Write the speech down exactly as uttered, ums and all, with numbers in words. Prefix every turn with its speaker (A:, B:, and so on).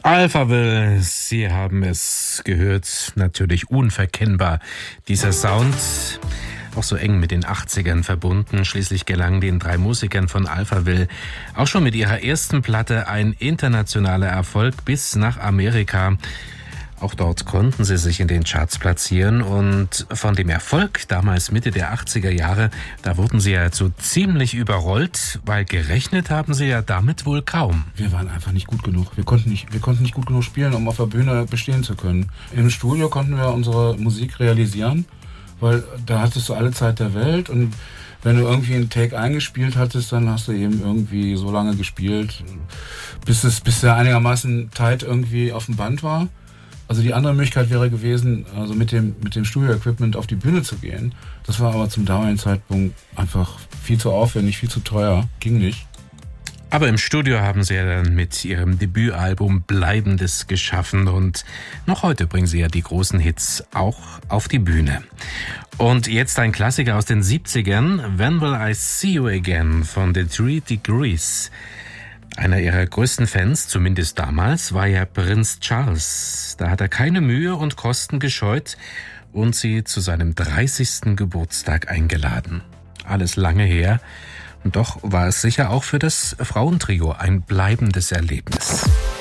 A: Alphaville, Sie haben es gehört, natürlich unverkennbar. Dieser Sound, auch so eng mit den achtzigern verbunden. Schließlich gelang den drei Musikern von Alphaville auch schon mit ihrer ersten Platte ein internationaler Erfolg bis nach Amerika. Auch dort konnten sie sich in den Charts platzieren und von dem Erfolg damals Mitte der achtziger Jahre, da wurden sie ja so ziemlich überrollt, weil gerechnet haben sie ja damit wohl kaum.
B: Wir waren einfach nicht gut genug. Wir konnten nicht, wir konnten nicht gut genug spielen, um auf der Bühne bestehen zu können. Im Studio konnten wir unsere Musik realisieren, weil da hattest du alle Zeit der Welt und wenn du irgendwie einen Take eingespielt hattest, dann hast du eben irgendwie so lange gespielt, bis es, bis der einigermaßen tight irgendwie auf dem Band war. Also die andere Möglichkeit wäre gewesen, also mit dem, mit dem Studio-Equipment auf die Bühne zu gehen. Das war aber zum damaligen Zeitpunkt einfach viel zu aufwendig, viel zu teuer. Ging nicht.
A: Aber im Studio haben sie ja dann mit ihrem Debütalbum Bleibendes geschaffen und noch heute bringen sie ja die großen Hits auch auf die Bühne. Und jetzt ein Klassiker aus den siebzigern, When Will I See You Again von The Three Degrees. Einer ihrer größten Fans, zumindest damals, war ja Prinz Charles. Da hat er keine Mühe und Kosten gescheut und sie zu seinem dreißigsten Geburtstag eingeladen. Alles lange her, und doch war es sicher auch für das Frauentrio ein bleibendes Erlebnis.